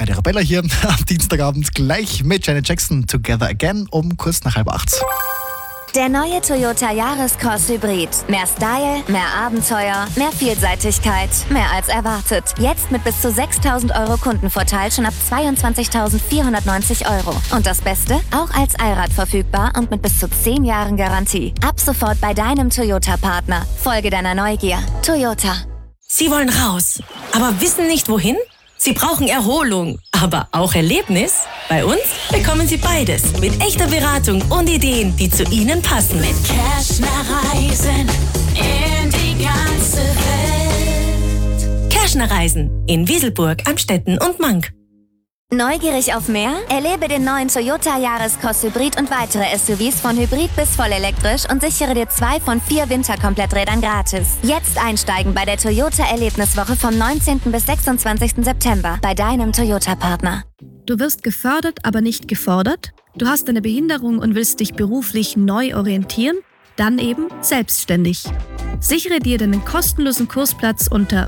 Radio Arabella hier am Dienstagabend gleich mit Janet Jackson Together Again um kurz nach 7:30. Der neue Toyota Yaris-Cross Hybrid. Mehr Style, mehr Abenteuer, mehr Vielseitigkeit, mehr als erwartet. Jetzt mit bis zu 6.000 Euro Kundenvorteil schon ab 22.490 Euro. Und das Beste? Auch als Allrad verfügbar und mit bis zu 10 Jahren Garantie. Ab sofort bei deinem Toyota-Partner. Folge deiner Neugier. Toyota. Sie wollen raus, aber wissen nicht wohin? Sie brauchen Erholung, aber auch Erlebnis? Bei uns bekommen Sie beides mit echter Beratung und Ideen, die zu Ihnen passen. Mit Kerschner Reisen in die ganze Welt. Kerschner Reisen in Wieselburg, Amstetten und Mank. Neugierig auf mehr? Erlebe den neuen Toyota Yaris-Cross Hybrid und weitere SUVs von Hybrid bis vollelektrisch und sichere dir 2 von 4 Winterkompletträdern gratis. Jetzt einsteigen bei der Toyota Erlebniswoche vom 19. bis 26. September bei deinem Toyota-Partner. Du wirst gefördert, aber nicht gefordert? Du hast eine Behinderung und willst dich beruflich neu orientieren? Dann eben selbstständig. Sichere dir deinen kostenlosen Kursplatz unter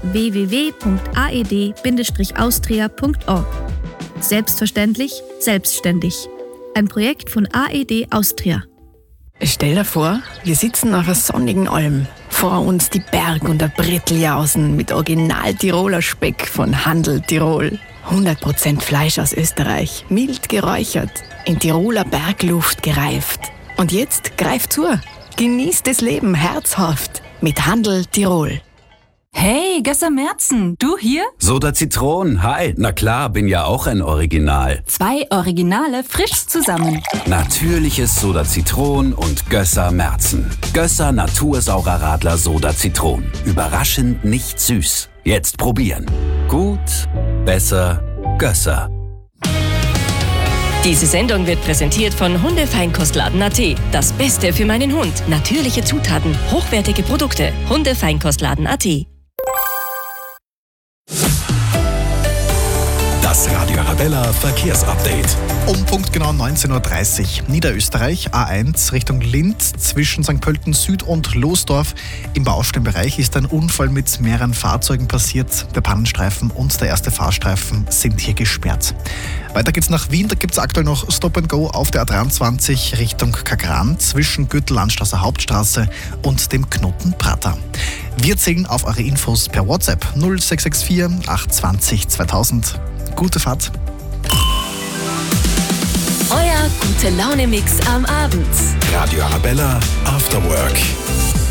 www.aed-austria.org. Selbstverständlich, selbstständig. Ein Projekt von AED Austria. Stell dir vor, wir sitzen auf einer sonnigen Alm. Vor uns die Berg- und der Bretteljausen mit Original-Tiroler Speck von Handel Tirol. 100% Fleisch aus Österreich, mild geräuchert, in Tiroler Bergluft gereift. Und jetzt greif zu, genießt das Leben herzhaft mit Handel Tirol. Hey, Gösser Merzen, du hier? Soda Zitron, hi. Na klar, bin ja auch ein Original. 2 Originale frisch zusammen. Natürliches Soda Zitron und Gösser Merzen. Gösser Natursaurer Radler Soda Zitron. Überraschend nicht süß. Jetzt probieren. Gut, besser, Gösser. Diese Sendung wird präsentiert von Hundefeinkostladen.at. Das Beste für meinen Hund. Natürliche Zutaten, hochwertige Produkte. Hundefeinkostladen.at. Das Radio Arabella Verkehrsupdate. Um punktgenau 19:30 Uhr. Niederösterreich, A1 Richtung Linz zwischen St. Pölten Süd und Losdorf. Im Baustellenbereich ist ein Unfall mit mehreren Fahrzeugen passiert. Der Pannenstreifen und der erste Fahrstreifen sind hier gesperrt. Weiter geht's nach Wien. Da gibt es aktuell noch Stop and Go auf der A23 Richtung Kagran zwischen Gürtel-Landstraße Hauptstraße und dem Knoten Prater. Wir zählen auf eure Infos per WhatsApp 0664 820 2000. Gute Fahrt. Euer Gute-Laune-Mix am Abend. Radio Arabella After Work.